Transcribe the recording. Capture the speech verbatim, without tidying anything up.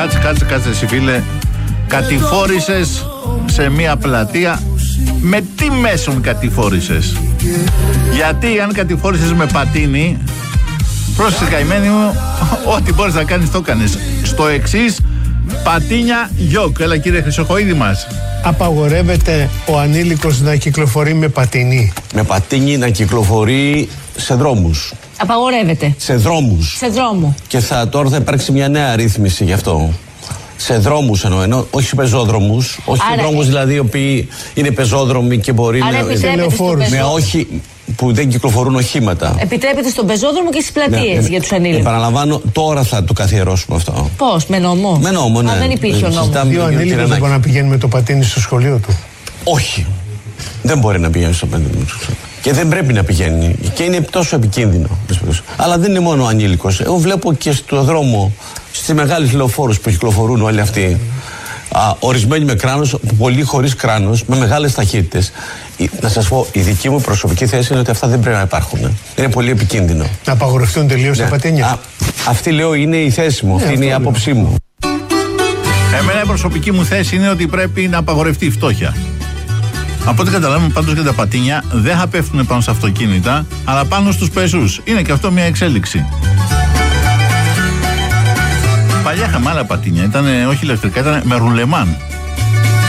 Κάτσε, κάτσε, κάτσε εσύ φίλε. Κατηφόρησες σε μια πλατεία. Με τι μέσον κατηφόρησες? Γιατί αν κατηφόρησες με πατίνι, πρόσεξε καημένη μου, ό,τι μπορείς να κάνεις το κάνεις. Στο εξής, πατίνια γιοκ. Έλα κύριε Χρυσοχοΐδη μας. Απαγορεύεται ο ανήλικος να κυκλοφορεί με πατίνι? Με πατίνι να κυκλοφορεί σε δρόμους. Απαγορεύεται. Σε δρόμους. Σε δρόμο. Και θα, τώρα θα υπάρξει μια νέα ρύθμιση γι' αυτό. Σε δρόμους εννοώ, εννοώ όχι σε πεζόδρομους. Όχι σε δρόμους δηλαδή οι οποίοι είναι πεζόδρομοι και μπορεί άρα να. Επιτρέπεται με όχι που δεν κυκλοφορούν οχήματα. Επιτρέπεται στον πεζόδρομο και στις πλατείες ναι, για τους ανήλικους. Επαναλαμβάνω, τώρα θα το καθιερώσουμε αυτό. Πώς, με νόμο? Με νόμο, ναι. Α, δεν υπήρχε ο νόμος. Ο ανήλικος δεν μπορεί να πηγαίνει με το πατίνι στο σχολείο του? Όχι. Δεν μπορεί να πηγαίνει στο πατίνι του. Και δεν πρέπει να πηγαίνει. Και είναι τόσο επικίνδυνο. Αλλά δεν είναι μόνο ο ανήλικος. Εγώ βλέπω και στο δρόμο, στις μεγάλες λεωφόρους που κυκλοφορούν όλοι αυτοί, α, ορισμένοι με κράνος, πολλοί χωρίς κράνος, με μεγάλες ταχύτητες. Να σας πω, η δική μου προσωπική θέση είναι ότι αυτά δεν πρέπει να υπάρχουν. Είναι πολύ επικίνδυνο. Να απαγορευτούν τελείως τα πατίνια. Α, αυτή λέω είναι η θέση μου, αυτή είναι η άποψή μου. Εμένα η προσωπική μου θέση είναι ότι πρέπει να απαγορευτεί η φτώχεια. Από ό,τι καταλάβουμε πάντως και τα πατίνια δεν θα πέφτουν πάνω σε αυτοκίνητα, αλλά πάνω στους πεζούς. Είναι και αυτό μια εξέλιξη. Παλιά είχαμε άλλα πατίνια, ήταν όχι ηλεκτρικά, ήταν με ρουλεμάν.